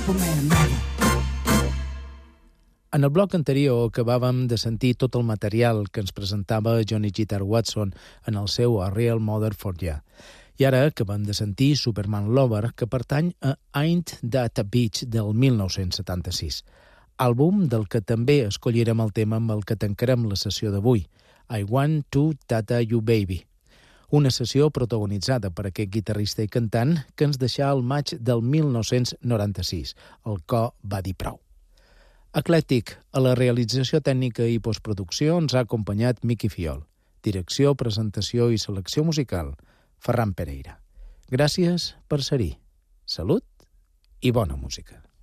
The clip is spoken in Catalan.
Superman novel. En el bloc anterior acabàvem de sentir tot el material que ens presentava Johnny Guitar Watson en el seu A Real Mother for Ya. I ara acabem de sentir Superman Lover, que pertany a Ain't That a Bitch del 1976, àlbum del que també escollirem el tema amb el que tancarem la sessió d'avui, I Want to Tata You Baby, una sessió protagonitzada per aquest guitarrista i cantant que ens deixà al maig del 1996. El cor va dir prou. Eclèctic, a la realització tècnica i postproducció ens ha acompanyat Miqui Fiol. Direcció, presentació i selecció musical, Ferran Pereira. Gràcies per ser-hi. Salut i bona música.